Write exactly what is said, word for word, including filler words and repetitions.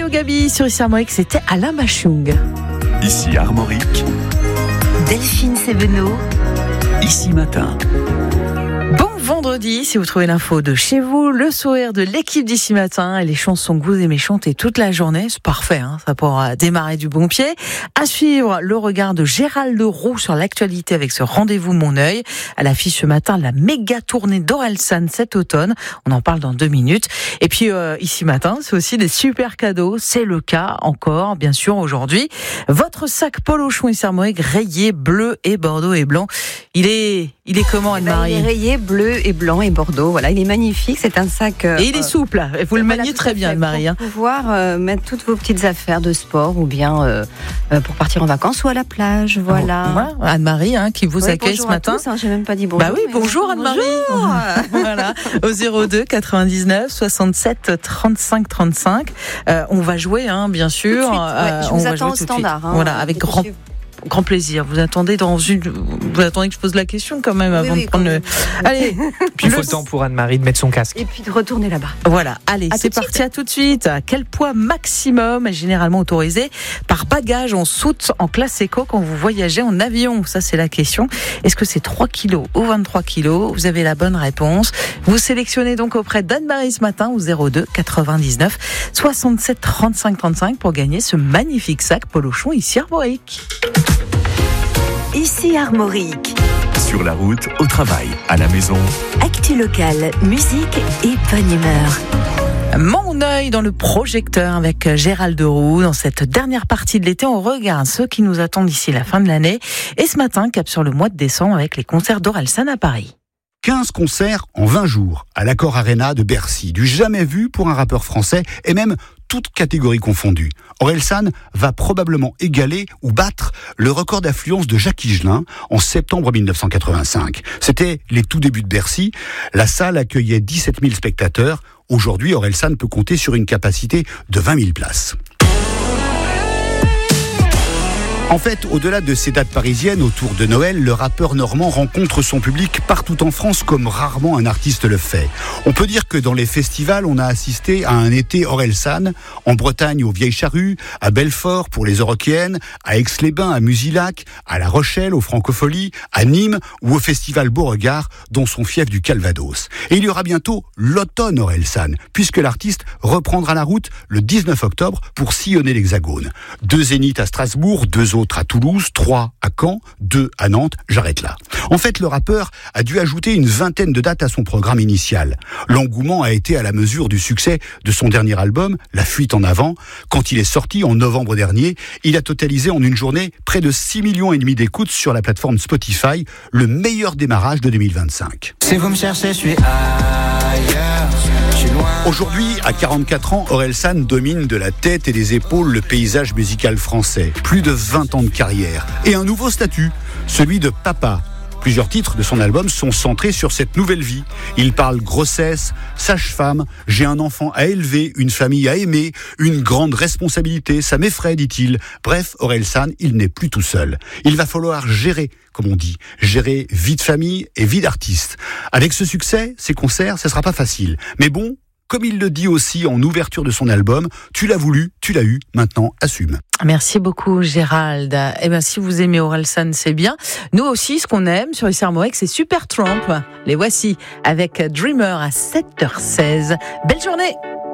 Mario Gabi sur Ici Armorique, c'était Alain Bachung. Ici Armorique, Delphine Sévenot. Ici Matin. Bon vendredi, si vous trouvez l'info de chez vous, le sourire de l'équipe d'Ici Matin et les chansons que vous aimez chanter toute la journée, c'est parfait, hein, ça pourra démarrer du bon pied. À suivre, le regard de Gérald Roux sur l'actualité avec ce rendez-vous Mon œil. À l'affiche ce matin, la méga tournée d'Orelsan cet automne. On en parle dans deux minutes. Et puis euh, Ici Matin, c'est aussi des super cadeaux. C'est le cas encore, bien sûr, aujourd'hui. Votre sac Polochon Ici Armorique rayé bleu et bordeaux et blanc. Il est, il est comment, Anne-Marie ? Il est rayé bleu et blanc et bordeaux. Voilà, il est magnifique. C'est un sac. Euh, et il est souple. Et vous le voilà, maniez très bien, Anne-Marie. Pour pouvoir euh, mettre toutes vos petites affaires de sport ou bien euh, euh, pour partir en vacances ou à la plage. Voilà. Voilà, Anne-Marie hein, qui vous oui, accueille ce matin. Tous, hein, j'ai même pas dit bonjour. Bah oui, bonjour Anne-Marie. Bonjour. Voilà, au zéro deux quatre-vingt-dix-neuf soixante-sept trente-cinq trente-cinq. Euh, on va jouer, hein, bien sûr. Tout de suite, ouais. Euh, Je on vous va attends jouer au tout de standard. suite. Hein, voilà, avec grand. Grand plaisir. Vous attendez dans une. Vous attendez que je pose la question quand même avant oui, oui, de prendre le. Allez. Puis il faut le temps pour Anne-Marie de mettre son casque. Et puis de retourner là-bas. Voilà. Allez, à c'est parti. À tout de suite. Quel poids maximum est généralement autorisé par bagage en soute en classe éco quand vous voyagez en avion ? Ça, c'est la question. Est-ce que c'est trois kilos ou vingt-trois kilos ? Vous avez la bonne réponse. Vous sélectionnez donc auprès d'Anne-Marie ce matin au zéro deux quatre-vingt-dix-neuf soixante-sept trente-cinq trente-cinq pour gagner ce magnifique sac Polochon Ici Armorique. Ici Armorique. Sur la route, au travail, à la maison. Actu locale, musique et bonne humeur. Mon œil dans le projecteur avec Gérald Roux. Dans cette dernière partie de l'été, on regarde ceux qui nous attendent d'ici la fin de l'année. Et ce matin, cap sur le mois de décembre avec les concerts d'Orelsan à Paris. quinze concerts en vingt jours à l'Accor Arena de Bercy. Du jamais vu pour un rappeur français et même toutes catégories confondues. Orelsan va probablement égaler ou battre le record d'affluence de Jacques Higelin en septembre mille neuf cent quatre-vingt-cinq. C'était les tout débuts de Bercy. La salle accueillait dix-sept mille spectateurs. Aujourd'hui, Orelsan peut compter sur une capacité de vingt mille places. En fait, au-delà de ces dates parisiennes autour de Noël, le rappeur normand rencontre son public partout en France comme rarement un artiste le fait. On peut dire que dans les festivals, on a assisté à un été Orelsan, en Bretagne aux Vieilles Charrues, à Belfort pour les Eurokéennes, à Aix-les-Bains, à Musilac, à La Rochelle, aux Francopholies, à Nîmes ou au festival Beauregard, dont son fief du Calvados. Et il y aura bientôt l'automne Orelsan, puisque l'artiste reprendra la route le dix-neuf octobre pour sillonner l'Hexagone. Deux zéniths à Strasbourg, deux autres à Toulouse, trois à Caen, deux à Nantes, j'arrête là. En fait, le rappeur a dû ajouter une vingtaine de dates à son programme initial. L'engouement a été à la mesure du succès de son dernier album, La Fuite en Avant. Quand il est sorti en novembre dernier, il a totalisé en une journée près de six millions et demi d'écoutes sur la plateforme Spotify, le meilleur démarrage de deux mille vingt-cinq. Si vous me cherchez, je suis ailleurs. Aujourd'hui, à quarante-quatre ans, Orelsan domine de la tête et des épaules le paysage musical français. Plus de vingt ans de carrière. Et un nouveau statut, celui de papa. Plusieurs titres de son album sont centrés sur cette nouvelle vie. Il parle grossesse, sage-femme, j'ai un enfant à élever, une famille à aimer, une grande responsabilité, ça m'effraie, dit-il. Bref, Orelsan, il n'est plus tout seul. Il va falloir gérer, comme on dit, gérer vie de famille et vie d'artiste. Avec ce succès, ces concerts, ce sera pas facile. Mais bon, comme il le dit aussi en ouverture de son album, tu l'as voulu, tu l'as eu, maintenant assume. Merci beaucoup Gérald. Eh bien, si vous aimez Orelsan, c'est bien. Nous aussi, ce qu'on aime sur Ici Armorique, c'est Supertramp. Les voici avec Dreamer à sept heures seize. Belle journée.